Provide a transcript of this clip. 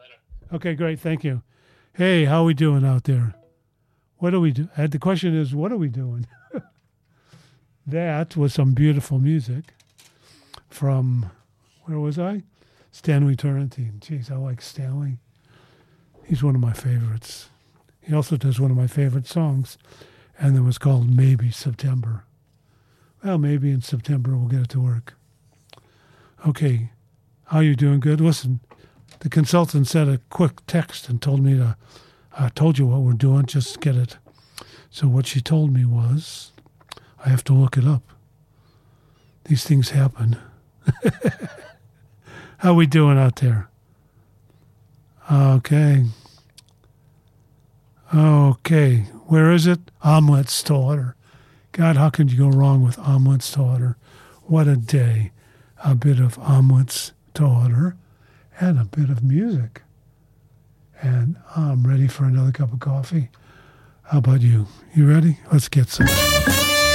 Okay, great. Thank you. Hey, how we doing out there? What do we do? The question is, what are we doing? That was some beautiful music from, where was I? Stanley Turrentine. Jeez, I like Stanley. He's one of my favorites. He also does one of my favorite songs, and it was called Maybe September. Well, maybe in September we'll get it to work. Okay, how you doing? Good? Listen, the consultant sent a quick text and told me to, told you what we're doing, just get it. So what she told me was, I have to look it up. These things happen. How we doing out there? Okay. Okay, where is it? Omelets to order. God, how can you go wrong with omelets to order? What a day. A bit of omelets to order and a bit of music. And I'm ready for another cup of coffee. How about you? You ready? Let's get some.